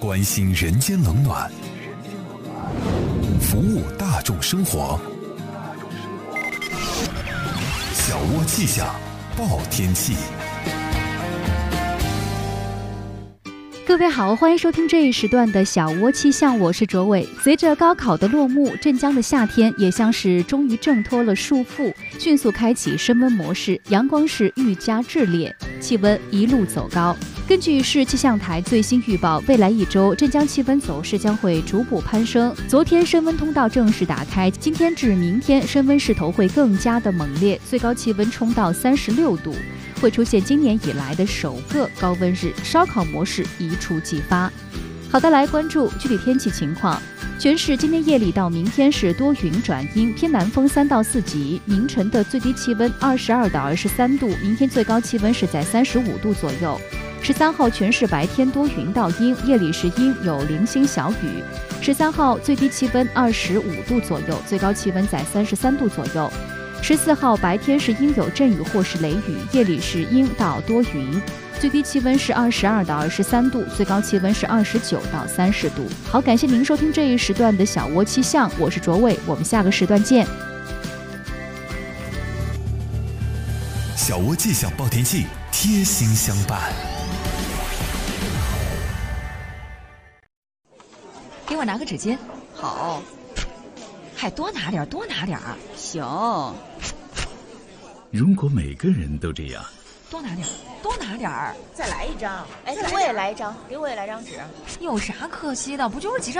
关心人间冷暖，服务大众生活。小窝气象报天气。 各位好，欢迎收听这一时段的小窝气象，我是卓伟。随着高考的落幕，镇江的夏天也像是终于挣脱了束缚，迅速开启升温模式，阳光是愈加炽烈，气温一路走高。根据市气象台最新预报，未来一周镇江气温走势将会逐步攀升。昨天升温通道正式打开，今天至明天升温势头会更加的猛烈，最高气温冲到36度，会出现今年以来的首个高温日，烧烤模式一触即发。好的，来关注具体天气情况。全市今天夜里到明天是多云转阴，偏南风3到4级，凌晨的最低气温22到23度，明天最高气温是在35度左右。13号全市白天多云到阴，夜里是阴有零星小雨。13号最低气温25度左右，最高气温在33度左右。14号白天是阴有阵雨或是雷雨，夜里是阴到多云，最低气温是22到23度，最高气温是29到30度。好，感谢您收听这一时段的小窝气象，我是卓伟，我们下个时段见。 小窝气象报天气，贴心相伴。 给我拿个纸巾。 好， 还多拿点，多拿点。 行。 如果每个人都这样， 多拿点，多拿点。 再来一张。哎，给我也来一张，给我也来张纸。 有啥可惜的？不就是几张